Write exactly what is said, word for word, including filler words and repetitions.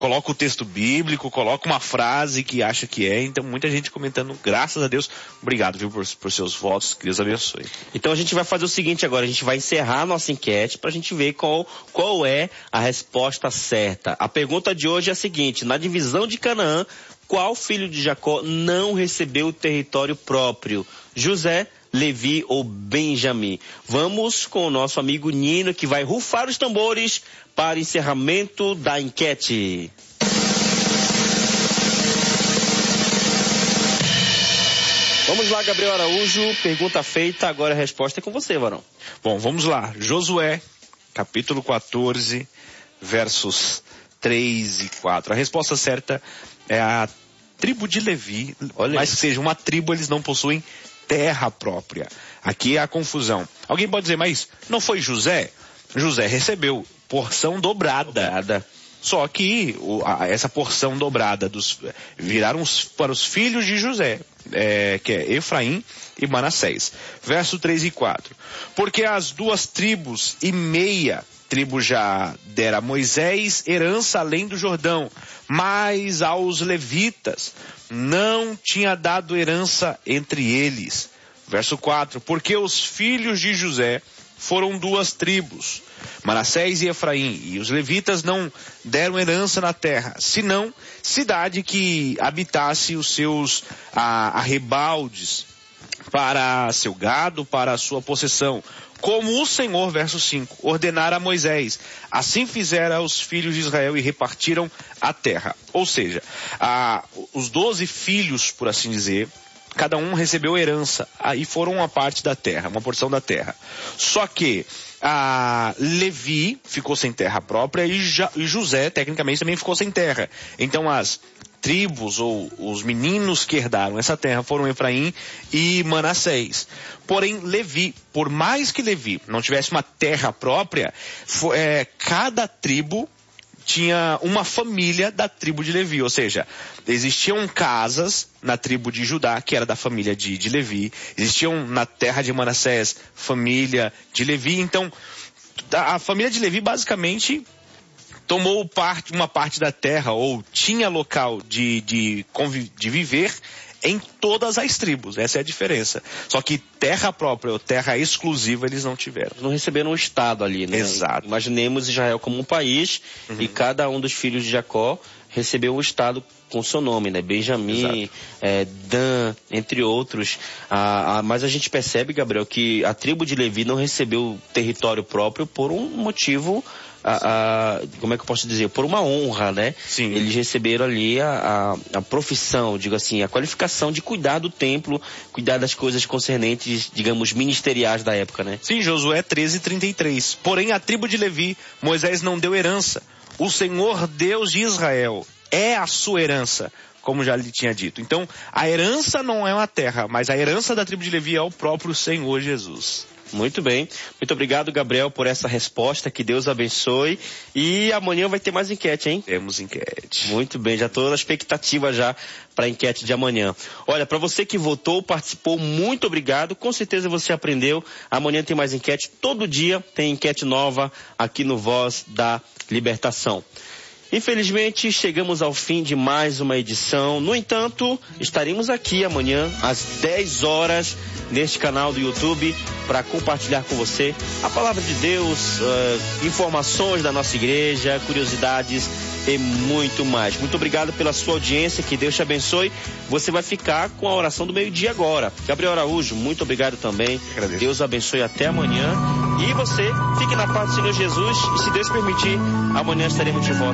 coloca o texto bíblico, coloca uma frase que acha que é, então muita gente comentando, graças a Deus. Obrigado, viu, por, por seus votos, que Deus abençoe. Então a gente vai fazer o seguinte agora, a gente vai encerrar a nossa enquete pra gente ver qual, qual é a resposta certa. A pergunta de hoje é a seguinte: na divisão de Canaã, qual filho de Jacó não recebeu o território próprio? José, Levi ou Benjamim? Vamos com o nosso amigo Nino, que vai rufar os tambores para o encerramento da enquete. Vamos lá, Gabriel Araújo, pergunta feita, agora a resposta é com você, Varão. Bom, vamos lá. Josué, capítulo quatorze, versos três e quatro. A resposta certa é a tribo de Levi. Olha, mas que seja uma tribo, eles não possuem terra própria. Aqui é a confusão. Alguém pode dizer, mas não foi José? José recebeu porção dobrada. dobrada. Só que o, a, essa porção dobrada dos, viraram os, para os filhos de José, é, que é Efraim e Manassés. Verso três e quatro. Porque as duas tribos e meia tribo já dera a Moisés herança além do Jordão, mas aos levitas não tinha dado herança entre eles. Verso quatro. Porque os filhos de José foram duas tribos, Manassés e Efraim, e os levitas não deram herança na terra, senão cidade que habitasse os seus ah, arrebaldes para seu gado, para a sua possessão, como o Senhor, verso cinco, ordenara a Moisés. Assim fizeram os filhos de Israel e repartiram a terra. Ou seja, ah, os doze filhos, por assim dizer, cada um recebeu herança, e foram uma parte da terra, uma porção da terra. Só que a Levi ficou sem terra própria e, ja, e José, tecnicamente, também ficou sem terra. Então as tribos ou os meninos que herdaram essa terra foram Efraim e Manassés. Porém, Levi, por mais que Levi não tivesse uma terra própria, foi, é, cada tribo tinha uma família da tribo de Levi, ou seja, existiam casas na tribo de Judá, que era da família de, de Levi, existiam na terra de Manassés, família de Levi. Então, a, a família de Levi basicamente tomou parte, uma parte da terra, ou tinha local de, de, de viver em todas as tribos. Essa é a diferença. Só que terra própria ou terra exclusiva eles não tiveram. Não receberam um estado ali, né? Exato. Imaginemos Israel como um país, uhum, e cada um dos filhos de Jacó recebeu um estado com seu nome, né? Benjamim, é, Dan, entre outros. Ah, ah, mas a gente percebe, Gabriel, que a tribo de Levi não recebeu território próprio por um motivo... A, a, como é que eu posso dizer? Por uma honra, né? Sim. Eles receberam ali a, a, a profissão, digo assim, a qualificação de cuidar do templo, cuidar das coisas concernentes, digamos, ministeriais da época, né? Sim, Josué treze, trinta e três. Porém, a tribo de Levi, Moisés não deu herança. O Senhor Deus de Israel é a sua herança, como já lhe tinha dito. Então, a herança não é uma terra, mas a herança da tribo de Levi é o próprio Senhor Jesus. Muito bem. Muito obrigado, Gabriel, por essa resposta. Que Deus abençoe. E amanhã vai ter mais enquete, hein? Temos enquete. Muito bem. Já estou na expectativa já para a enquete de amanhã. Olha, para você que votou, participou, muito obrigado. Com certeza você aprendeu. Amanhã tem mais enquete. Todo dia tem enquete nova aqui no Voz da Libertação. Infelizmente, chegamos ao fim de mais uma edição. No entanto, estaremos aqui amanhã às dez horas neste canal do YouTube para compartilhar com você a palavra de Deus, uh, informações da nossa igreja, curiosidades e muito mais. Muito obrigado pela sua audiência, que Deus te abençoe. Você vai ficar com a oração do meio-dia agora. Gabriel Araújo, muito obrigado também. Agradeço. Deus abençoe até amanhã. E você, fique na paz do Senhor Jesus e, se Deus permitir, amanhã estaremos de volta.